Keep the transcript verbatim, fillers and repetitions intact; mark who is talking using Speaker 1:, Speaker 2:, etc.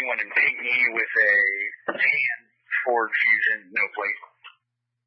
Speaker 1: anyone in Pinckney with a tan Ford Fusion